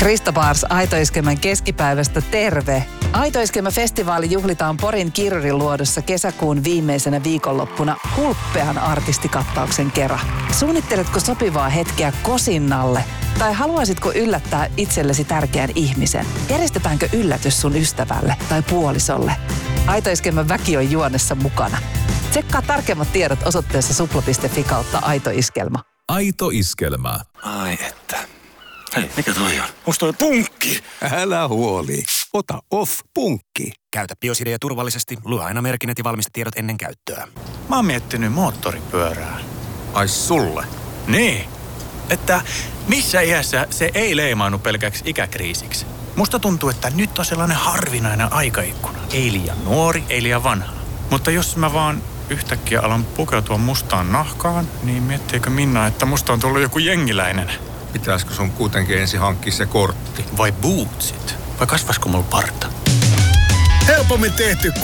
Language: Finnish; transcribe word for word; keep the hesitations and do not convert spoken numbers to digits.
Krista Bars Aito-Iskemän keskipäivästä terve. Aito-Iskemä-festivaali juhlitaan Porin Kirjurin luodossa kesäkuun viimeisenä viikonloppuna hulppean artistikattauksen kera. Suunnitteletko sopivaa hetkeä kosinnalle? Tai haluaisitko yllättää itsellesi tärkeän ihmisen? Järjestetäänkö yllätys sun ystävälle tai puolisolle? Aito-Iskemän väki on juonessa mukana. Tsekkaa tarkemmat tiedot osoitteessa supla piste fi kautta aitoiskelma. Aito Iskelmä. Ai että. Hei, mikä toi on? Onks toi punkki? Älä huoli. Ota Off-punkki. Käytä BioSideä turvallisesti. Lue aina merkinnät ja valmistetiedot ennen käyttöä. Mä oon miettinyt moottoripyörää. Ai sulle? Niin. Että missä iässä se ei leimaannu pelkäksi ikäkriisiksi? Musta tuntuu, että nyt on sellainen harvinainen aikaikkuna. Ei liian nuori, ei liian vanha. Mutta jos mä vaan yhtäkkiä alan pukeutua mustaan nahkaan, niin miettiikö Minna, että musta on tullut joku jengiläinen? Pitäisikö sun kuitenkin ensin hankkia se kortti? Vai bootsit? Vai kasvasko mulla parta? Helpommin tehty